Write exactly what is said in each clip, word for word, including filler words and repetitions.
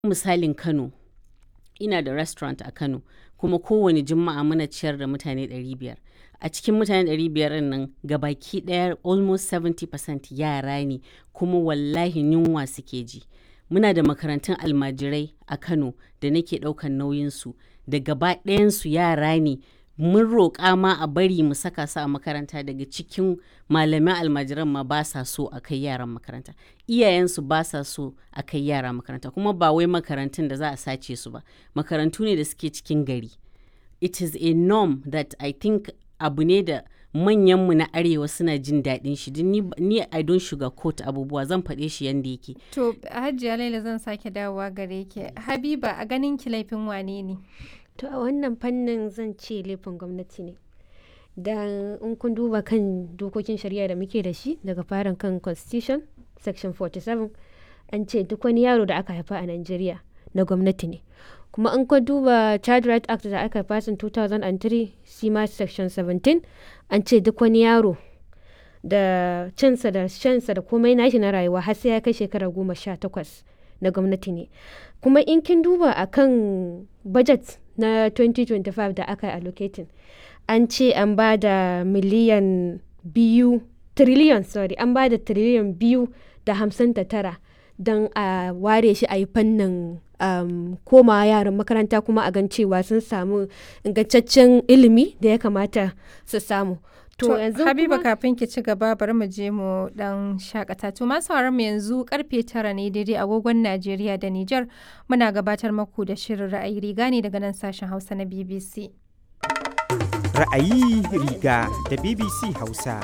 Misalin Kano, ina da restaurant a Kano kuma kowane Juma'a muna ciyar da mutane ɗari biyar. A cikin mutane ɗari biyar ɗin nan gabaki ɗaya almost seventy percent yara ne kuma wallahi yunwa suke ji. Muna da makarantun almajirai a Kano da nake ɗaukan nauyinsu da gaba ɗayansu yara ne. Mun roƙa ma a bari mu saka su a makaranta, daga cikin malaman almajiran ma ba sa so a kai yaran makaranta. Iyayensu ba sa so a kai yara makaranta, kuma ba wai makarantun da za a sace su ba. Makarantu ne da suke cikin gari. It is a norm that I think abu ne da manyanmu na arewa suna jin daɗin shi. Ni, ni I don't sugarcoat abubuwa, zan faɗe shi yanda yake. To Hajiya Laila, zan sake dawowa gare ki. Habiba, a ganin ki laifin wane ne? To a wannan fannin zan ce laifin gwamnati ne. Dan in kun duba kan dokokin shari'a da muke da shi daga farin kan constitution section forty-seven, an ce duk wani yaro da aka haifa a Najeriya na gwamnati ne. Kuma in kun duba Child Right Act da aka haifa two thousand three, shi ma section seventeen, an ce duk wani yaro da cinsa da shansa da komai nashi na rayuwa har sai ya kai shekara goma sha takwas na gwamnati ne. Kuma in kin duba a kan budget na twenty twenty-five da aka allocating, an ce an ba da miliyan biyu trillion sorry an ba da trillion biyu da hamsin da tara don a ware shi a yi fannin um, koma yaran makaranta, kuma a gan cewa sun samu ingantaccen ilimi da ya kamata su samu. To, yanzu Habiba, kuma kafin ki ci gaba bari mu je mu dan shakata. To masu sauraron mu yanzu karfe tara ne daidai agogon Najeriya da Nijar. Muna gabatar maku da shirin ra'ayi riga ne daga nan sashen Hausa na B B C. Ra'ayi riga da B B C Hausa.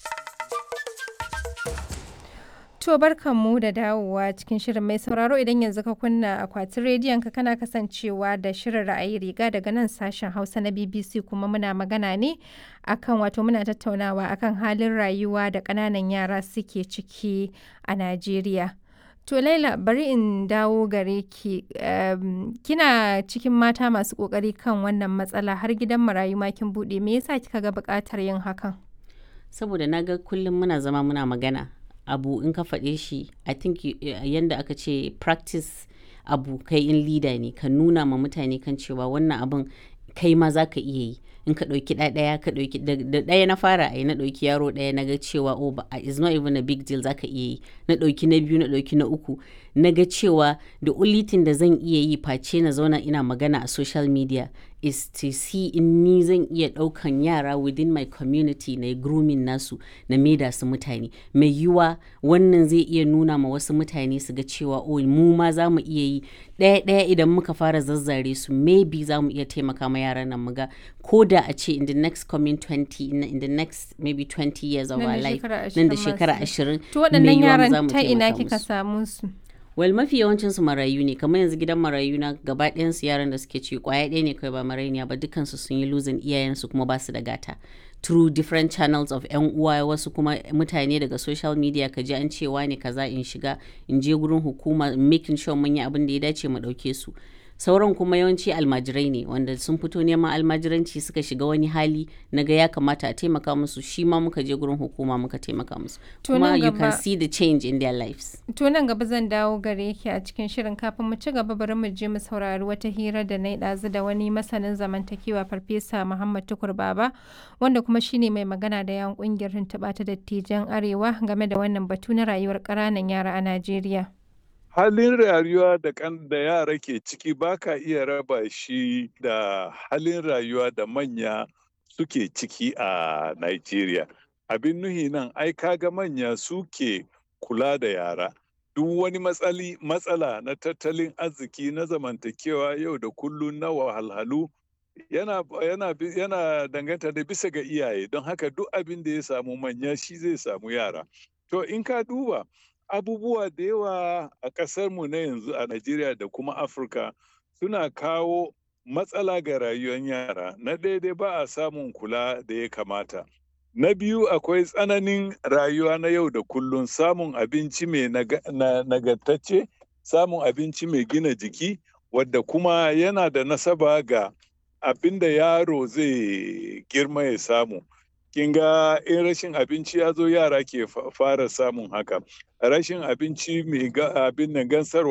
To barkanmu da dawowa cikin shirin. Mai sauraro, idan yanzu ka kunna akwatin rediyon ka, kana kasancewa da shirin ra'ayi riga daga nan sashen Hausa na B B C, kuma muna magana ne akan wato muna tattaunawa akan halin rayuwa da ƙananan yara suke ciki a Najeriya. To Laila, bari in dawo gare ki. Um, kina cikin mata masu ƙoƙari kan wannan matsala, har gidan marayu ma kin buɗe. Me yasa kika ga buƙatar yin hakan? Saboda na ga kullum muna zama muna magana. Abu in ka faɗe shi, I think yanda aka ce practice abu kai in leader ne, ka nuna ma mutane kan cewa wannan abin kai ma za ka iya yi. In ka ɗauki ɗaya ka ɗauki da ɗaya na fara ai na ɗauki yaro ɗaya na ga cewa oh ba is not even a big deal, za ka iya yi. Na ɗauki na biyu, na ɗauki na uku, na ga cewa the only thing da zan iya yi face na zauna ina magana a social media is to see in ni zan iya ɗaukan yara within my community na grooming nasu, na maida su mutane. Mai yiwa wannan zai iya nuna ma wasu mutane su ga cewa oh mu ma za mu iya yi. Ɗaya ɗaya idan muka fara zazzare su, maybe za mu iya taimaka ma yaran nan, muga ko da a ce in the next coming twenty in, in the next maybe twenty years of our life, nan da shekara ashirin, to waɗannan yaran ta ina kika samu su? Well, mafi yawancin su marayu ne, kamar yanzu gidan marayu na gaba ɗayan su yaran da suke ci kwaya ɗaya ne kai ba marainiya ba, dukkan su sun yi losing iyayensu kuma ba su da gata through different channels of yan uwa, wasu kuma mutane daga social media, ka ji an cewa ne kaza, in shiga in je gurin hukuma making sure mun yi abin da ya dace mu ɗauke su. Sauran kuma yawanci almajirai ne wanda sun fito neman almajiranci suka shiga wani hali, na ga ya kamata a taimaka musu, shi ma muka je gurin hukuma muka taimaka musu, kuma you can see the change in their lives. To nan gaba zan dawo gare ki a cikin shirin. Kafin mu ci gaba, bari mu je mu saurari wata hira da na yi ɗazu da wani masanin zamantakewa, Farfesa Muhammad Tukur Baba, wanda kuma shine mai magana da yawun ƙungiyar tuntuɓa ta dattijan Arewa game da wannan batu na rayuwar ƙananan yara a Najeriya. Halin rayuwa da kan da yara ke ciki ba ka iya raba shi da halin rayuwa da manya suke ciki a Najeriya. Abin nuhi nan, ai kaga manya suke kula da yara. Duk wani matsali matsala na tattalin arziki, na zamantakewa yau da kullum, na wahalhalu yana yana yana danganta da bisa ga iyaye. Don haka duk abin da ya samu manya shi zai samu yara. To in ka duba abubuwa da yawa a ƙasarmu na yanzu a Najeriya da kuma Afirka suna kawo matsala ga rayuwar yara. Na daidai ba a samun kula da ya kamata. Na biyu, akwai tsananin rayuwa na yau da kullum, samun abinci mai nagartacce, samun abinci mai gina jiki, wadda kuma yana da nasaba ga abin da yaro zai girma ya samu. Kin ga in rashin abinci ya zo, yara ke fara samun haka. Rashin abinci mai abin nan gansarwa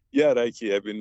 yara ke abin